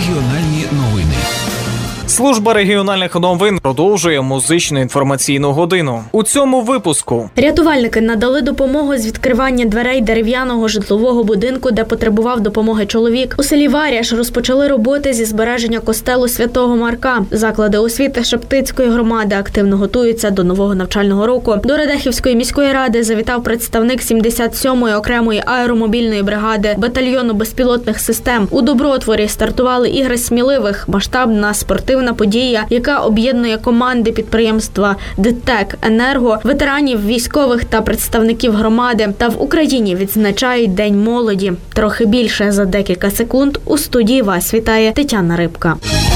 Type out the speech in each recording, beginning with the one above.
Регіональні новини. Служба регіональних новин продовжує музичну інформаційну годину. У цьому випуску рятувальники надали допомогу з відкривання дверей дерев'яного житлового будинку, де потребував допомоги чоловік. У селі Варяш розпочали роботи зі збереження костелу Святого Марка. Заклади освіти Шептицької громади активно готуються до нового навчального року. До Радехівської міської ради завітав представник 77-ї окремої аеромобільної бригади батальйону безпілотних систем. У Добротворі стартували ігри сміливих, масштабна спортивна подія, яка об'єднує команди підприємства ДТЕК Енерго, ветеранів військових та представників громади. Та в Україні відзначають День молоді. Трохи більше за декілька секунд. У студії вас вітає Тетяна Рибка.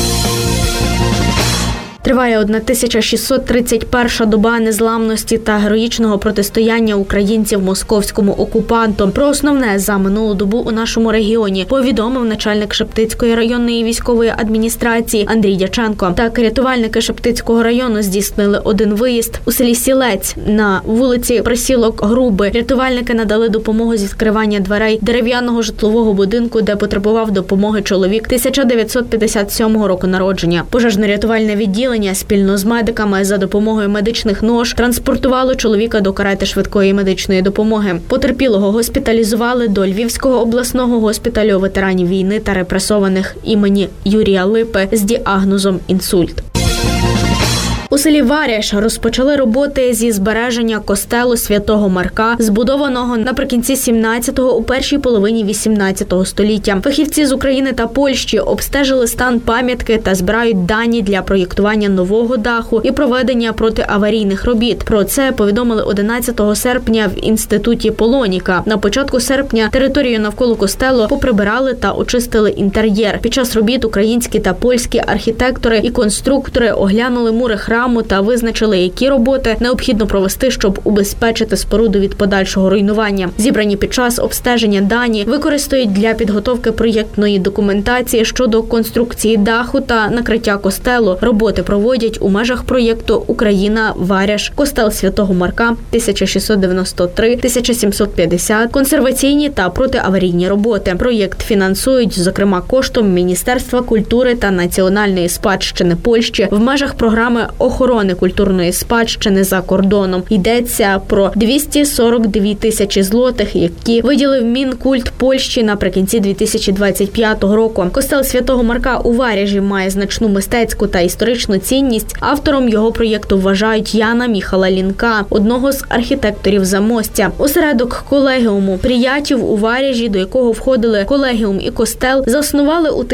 Триває 1631-ша доба незламності та героїчного протистояння українців московському окупанту. Про основне за минулу добу у нашому регіоні повідомив начальник Шептицької районної військової адміністрації Андрій Дяченко. Так, рятувальники Шептицького району здійснили один виїзд у селі Сілець на вулиці Присілок Груби. Рятувальники надали допомогу з відкривання дверей дерев'яного житлового будинку, де потребував допомоги чоловік 1957 року народження. Пожежно-рятувальне відділення спільно з медиками за допомогою медичних нож транспортувало чоловіка до карети швидкої медичної допомоги. Потерпілого госпіталізували до Львівського обласного госпіталю ветеранів війни та репресованих імені Юрія Липи з діагнозом інсульт. У селі Варяш розпочали роботи зі збереження костелу Святого Марка, збудованого наприкінці 17-го, у першій половині 18-го століття. Фахівці з України та Польщі обстежили стан пам'ятки та збирають дані для проєктування нового даху і проведення протиаварійних робіт. Про це повідомили 11 серпня в інституті Полоніка. На початку серпня територію навколо костелу поприбирали та очистили інтер'єр. Під час робіт українські та польські архітектори і конструктори оглянули мури храму та визначили, які роботи необхідно провести, щоб убезпечити споруду від подальшого руйнування. Зібрані під час обстеження дані використають для підготовки проєктної документації щодо конструкції даху та накриття костелу. Роботи проводять у межах проєкту «Україна, Варяш, костел Святого Марка 1693-1750», консерваційні та протиаварійні роботи. Проєкт фінансують, зокрема, коштом Міністерства культури та національної спадщини Польщі в межах програми охорони культурної спадщини за кордоном. Йдеться про 242 тисячі злотих, які виділив Мінкульт Польщі наприкінці 2025 року. Костел Святого Марка у Варяжі має значну мистецьку та історичну цінність. Автором його проєкту вважають Яна Міхала Лінка, одного з архітекторів Замостя. Осередок колегіуму Приятів у Варяжі, до якого входили колегіум і костел, заснували у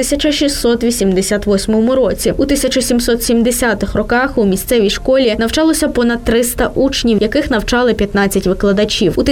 1688 році. У 1770-х роках у місцевій школі навчалося понад 300 учнів, яких навчали 15 викладачів. У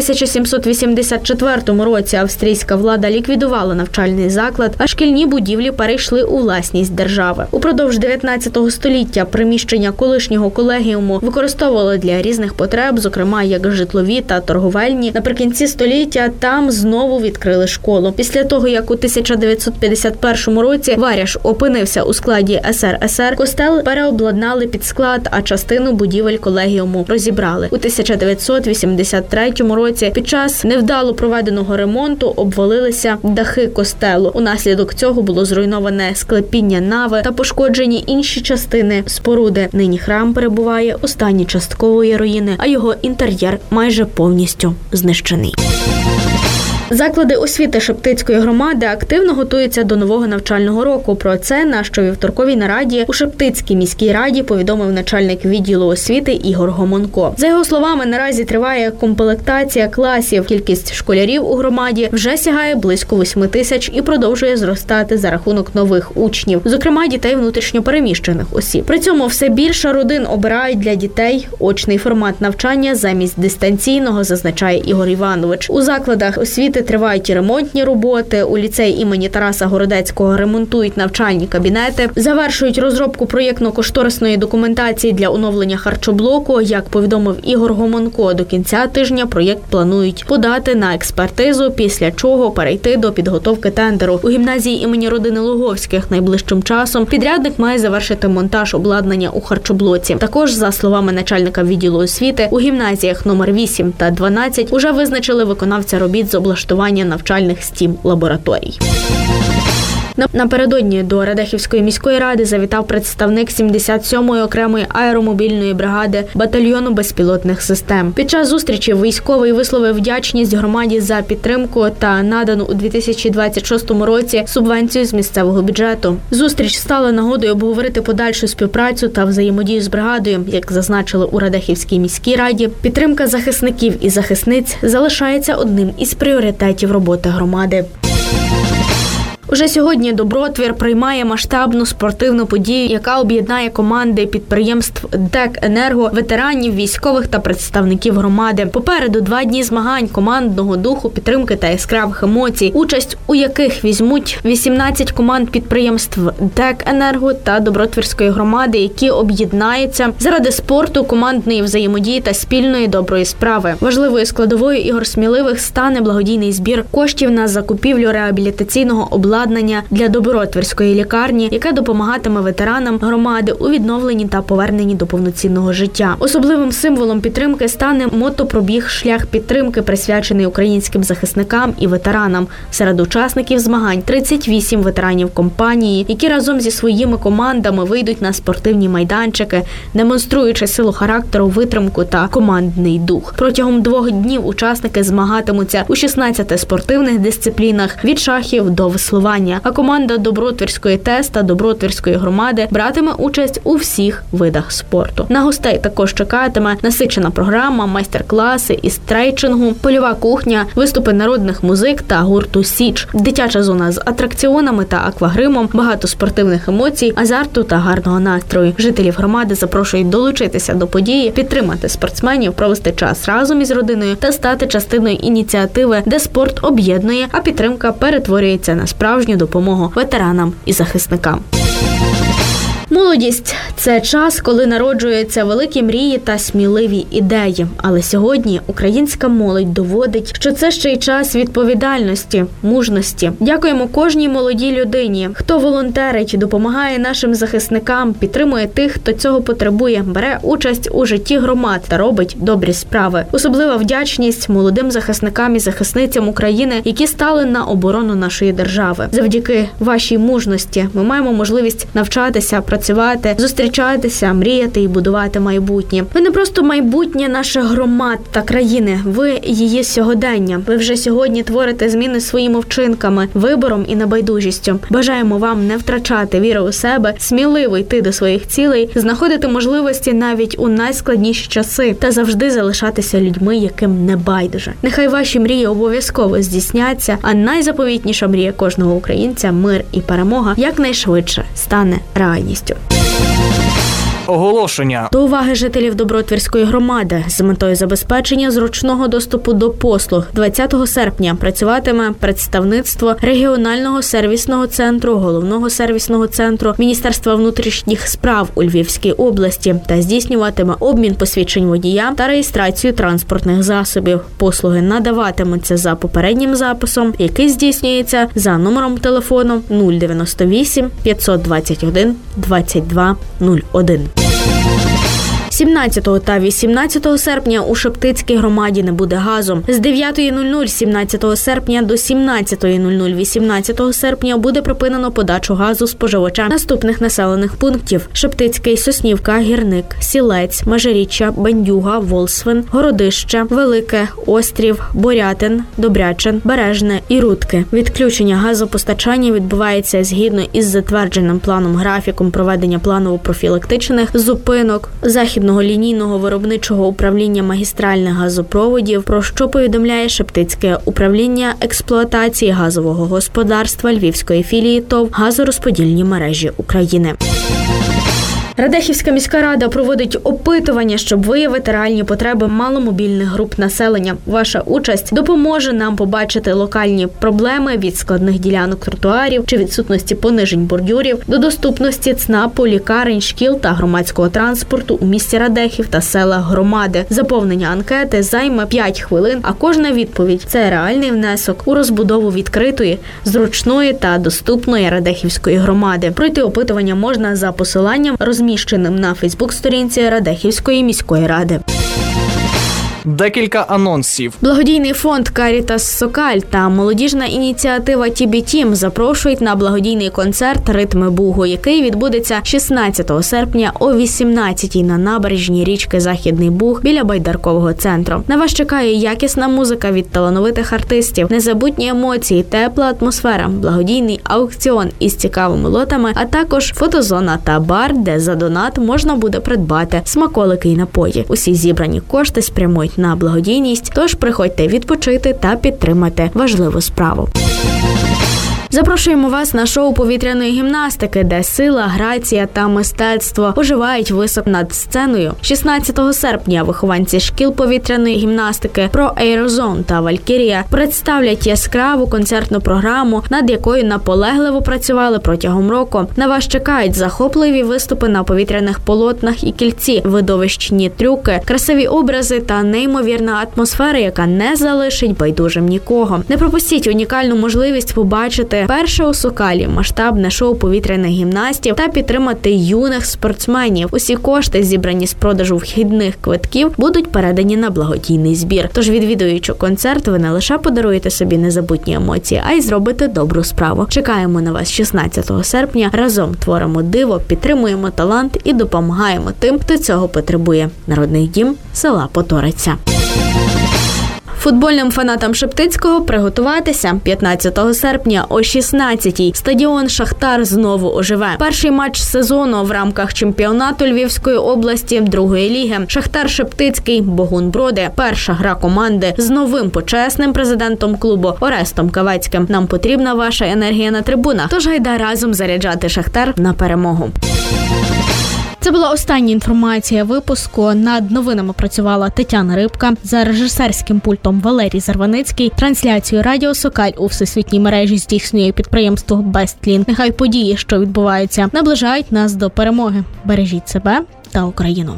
1784 році австрійська влада ліквідувала навчальний заклад, а шкільні будівлі перейшли у власність держави. Упродовж 19 століття приміщення колишнього колегіуму використовували для різних потреб, зокрема як житлові та торговельні. Наприкінці століття там знову відкрили школу. Після того, як у 1951 році Варяш опинився у складі СРСР, костел переобладнали під склад, а частину будівель колегіуму розібрали. У 1983 році під час невдало проведеного ремонту обвалилися дахи костелу. Унаслідок цього було зруйноване склепіння нави та пошкоджені інші частини споруди. Нині храм перебуває у стані часткової руїни, а його інтер'єр майже повністю знищений. Заклади освіти Шептицької громади активно готуються до нового навчального року. Про це на щовівторковій нараді у Шептицькій міській раді повідомив начальник відділу освіти Ігор Гомонко. За його словами, наразі триває комплектація класів. Кількість школярів у громаді вже сягає близько 8 тисяч і продовжує зростати за рахунок нових учнів, зокрема дітей внутрішньопереміщених осіб. При цьому все більше родин обирають для дітей очний формат навчання замість дистанційного, зазначає Ігор Іванович. У закладах освіти тривають і ремонтні роботи. У ліцеї імені Тараса Городецького ремонтують навчальні кабінети, завершують розробку проєктно-кошторисної документації для оновлення харчоблоку. Як повідомив Ігор Гомонко, до кінця тижня проєкт планують подати на експертизу, після чого перейти до підготовки тендеру. У гімназії імені родини Луговських найближчим часом підрядник має завершити монтаж обладнання у харчоблоці. Також, за словами начальника відділу освіти, у гімназіях номер 8 та 12 уже визначили виконавця робіт з облаштування навчальних STEAM-лабораторій. Напередодні до Радехівської міської ради завітав представник 77-ї окремої аеромобільної бригади батальйону безпілотних систем. Під час зустрічі військовий висловив вдячність громаді за підтримку та надану у 2026 році субвенцію з місцевого бюджету. Зустріч стала нагодою обговорити подальшу співпрацю та взаємодію з бригадою. Як зазначили у Радехівській міській раді, підтримка захисників і захисниць залишається одним із пріоритетів роботи громади. Уже сьогодні Добротвір приймає масштабну спортивну подію, яка об'єднає команди підприємств ДТЕК «Енерго», ветеранів, військових та представників громади. Попереду 2 дні змагань, командного духу, підтримки та яскравих емоцій, участь у яких візьмуть 18 команд підприємств ДТЕК «Енерго» та Добротвірської громади, які об'єднаються заради спорту, командної взаємодії та спільної доброї справи. Важливою складовою ігор сміливих стане благодійний збір коштів на закупівлю реабілітаційного обладнання для Добротвірської лікарні, яке допомагатиме ветеранам громади у відновленні та поверненні до повноцінного життя. Особливим символом підтримки стане мотопробіг «Шлях підтримки», присвячений українським захисникам і ветеранам. Серед учасників змагань 38 ветеранів компанії, які разом зі своїми командами вийдуть на спортивні майданчики, демонструючи силу характеру, витримку та командний дух. Протягом 2 днів учасники змагатимуться у 16 спортивних дисциплінах від шахів до веслування. А команда Добротвірської ТЕС та Добротвірської громади братиме участь у всіх видах спорту. На гостей також чекатиме насичена програма, майстер-класи із трейчингу, польова кухня, виступи народних музик та гурту «Січ», дитяча зона з атракціонами та аквагримом, багато спортивних емоцій, азарту та гарного настрою. Жителів громади запрошують долучитися до події, підтримати спортсменів, провести час разом із родиною та стати частиною ініціативи, де спорт об'єднує, а підтримка перетворюється на справжню допомогу ветеранам і захисникам. Молодість – це час, коли народжуються великі мрії та сміливі ідеї. Але сьогодні українська молодь доводить, що це ще й час відповідальності, мужності. Дякуємо кожній молодій людині, хто волонтерить, допомагає нашим захисникам, підтримує тих, хто цього потребує, бере участь у житті громад та робить добрі справи. Особлива вдячність молодим захисникам і захисницям України, які стали на оборону нашої держави. Завдяки вашій мужності ми маємо можливість навчатися, працювати, зустрічатися, мріяти і будувати майбутнє. Ви не просто майбутнє наших громад та країни, ви її сьогодення. Ви вже сьогодні творите зміни своїми вчинками, вибором і небайдужістю. Бажаємо вам не втрачати віри у себе, сміливо йти до своїх цілей, знаходити можливості навіть у найскладніші часи та завжди залишатися людьми, яким не байдуже. Нехай ваші мрії обов'язково здійсняться, а найзаповітніша мрія кожного українця – мир і перемога – якнайшвидше стане реальністю. Оголошення. До уваги жителів Добротвірської громади. З метою забезпечення зручного доступу до послуг 20 серпня працюватиме представництво регіонального сервісного центру, головного сервісного центру Міністерства внутрішніх справ у Львівській області та здійснюватиме обмін посвідчень водія та реєстрацію транспортних засобів. Послуги надаватимуться за попереднім записом, який здійснюється за номером телефону 098 521 2201. 17 та 18 серпня у Шептицькій громаді не буде газу. З 9:00 17 серпня до 17:00 18 серпня буде припинено подачу газу споживачам наступних населених пунктів: Шептицький, Соснівка, Гірник, Сілець, Межиріччя, Бендюга, Волсвен, Городище, Велике, Острів, Борятин, Добрячин, Бережне і Рудки. Відключення газопостачання відбувається згідно із затвердженим планом-графіком проведення планово-профілактичних зупинок Західного лінійного виробничого управління магістральних газопроводів, про що повідомляє Шептицьке управління експлуатації газового господарства Львівської філії ТОВ «Газорозподільні мережі України». Радехівська міська рада проводить опитування, щоб виявити реальні потреби маломобільних груп населення. Ваша участь допоможе нам побачити локальні проблеми від складних ділянок тротуарів чи відсутності понижень бордюрів до доступності ЦНАПу, лікарень, шкіл та громадського транспорту у місті Радехів та селах громади. Заповнення анкети займе 5 хвилин, а кожна відповідь – це реальний внесок у розбудову відкритої, зручної та доступної Радехівської громади. Пройти опитування можна за посиланням, розміщеним на Фейсбук-сторінці Радехівської міської ради. Декілька анонсів. Благодійний фонд «Карітас Сокаль» та молодіжна ініціатива «Тібі Тім» запрошують на благодійний концерт «Ритми Бугу», який відбудеться 16 серпня о 18-й на набережній річки Західний Буг біля Байдаркового центру. На вас чекає якісна музика від талановитих артистів, незабутні емоції, тепла атмосфера, благодійний аукціон із цікавими лотами, а також фотозона та бар, де за донат можна буде придбати смаколики і напої. Усі зібрані кошти спрямують на благодійність, тож приходьте відпочити та підтримати важливу справу. Запрошуємо вас на шоу повітряної гімнастики, де сила, грація та мистецтво оживають високо над сценою. 16 серпня вихованці шкіл повітряної гімнастики «Про Аерозон» та «Валькірія» представлять яскраву концертну програму, над якою наполегливо працювали протягом року. На вас чекають захопливі виступи на повітряних полотнах і кільці, видовищні трюки, красиві образи та неймовірна атмосфера, яка не залишить байдужим нікого. Не пропустіть унікальну можливість побачити перше у Сокалі масштабне шоу повітряних гімнастів та підтримати юних спортсменів. Усі кошти, зібрані з продажу вхідних квитків, будуть передані на благодійний збір. Тож, відвідуючи концерт, ви не лише подаруєте собі незабутні емоції, а й зробите добру справу. Чекаємо на вас 16 серпня. Разом творимо диво, підтримуємо талант і допомагаємо тим, хто цього потребує. Народний дім села Поториця. Футбольним фанатам Шептицького приготуватися. 15 серпня о 16-й стадіон «Шахтар» знову оживе. Перший матч сезону в рамках чемпіонату Львівської області другої ліги. «Шахтар» Шептицький, Богун Броди. Перша гра команди з новим почесним президентом клубу Орестом Кавецьким. Нам потрібна ваша енергія на трибунах. Тож гайда разом заряджати «Шахтар» на перемогу. Це була остання інформація випуску. Над новинами працювала Тетяна Рибка, за режисерським пультом Валерій Зарваницький. Трансляцію Радіо Сокаль у всесвітній мережі здійснює підприємство Бестлін. Нехай події, що відбуваються, наближають нас до перемоги. Бережіть себе та Україну.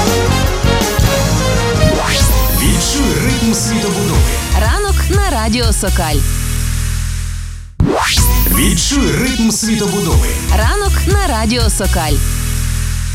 Відчуй ритм світобудови. Ранок на Радіо Сокаль. Відчуй ритм світобудови. Ранок на Радіо Сокаль.